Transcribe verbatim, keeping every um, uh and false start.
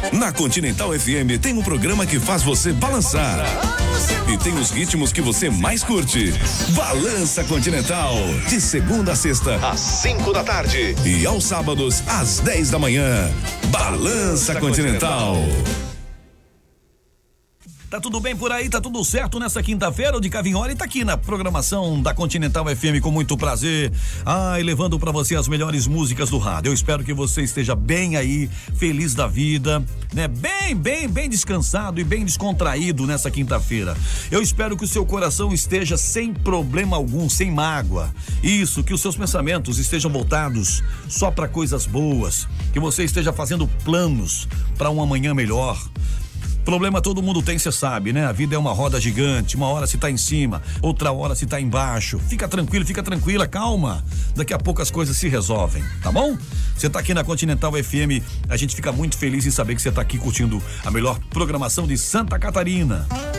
Na Continental F M tem um programa que faz você balançar. E tem os ritmos que você mais curte. Balança Continental. De segunda a sexta, às cinco da tarde. E aos sábados, às dez da manhã. Balança Continental. Tá tudo bem por aí? Tá tudo certo nessa quinta-feira? O de Cavinholi tá aqui na programação da Continental F M com muito prazer. Ai, levando pra você as melhores músicas do rádio. Eu espero que você esteja bem aí, feliz da vida, né? Bem, bem, bem descansado e bem descontraído nessa quinta-feira. Eu espero que o seu coração esteja sem problema algum, sem mágoa. Isso, que os seus pensamentos estejam voltados só pra coisas boas. Que você esteja fazendo planos pra um amanhã melhor. Problema todo mundo tem, você sabe, né? A vida é uma roda gigante, uma hora se tá em cima, outra hora se tá embaixo. Fica tranquilo, fica tranquila, calma. Daqui a pouco as coisas se resolvem, tá bom? Você tá aqui na Continental F M, a gente fica muito feliz em saber que você tá aqui curtindo a melhor programação de Santa Catarina.